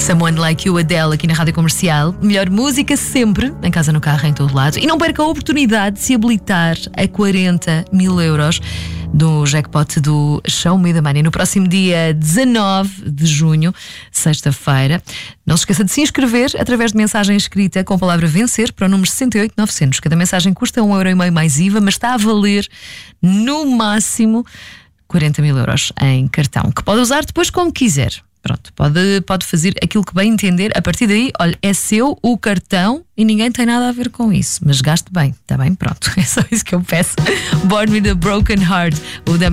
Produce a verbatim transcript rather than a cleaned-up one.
Someone Like You, Adele, aqui na Rádio Comercial. Melhor música sempre, em casa, no carro, em todo lado. E não perca a oportunidade de se habilitar a quarenta mil euros do jackpot do Show Me the Money no próximo dia dezanove de junho, sexta-feira. Não se esqueça de se inscrever através de mensagem escrita com a palavra vencer para o número sessenta e oito novecentos. Cada mensagem custa um euro e meio mais I V A, mas está a valer no máximo quarenta mil euros em cartão, que pode usar depois como quiser. Pronto, pode, pode fazer aquilo que bem entender. A partir daí, olha, é seu o cartão e ninguém tem nada a ver com isso. Mas gaste bem, está bem? Pronto, é só isso que eu peço. Born with a Broken Heart, o da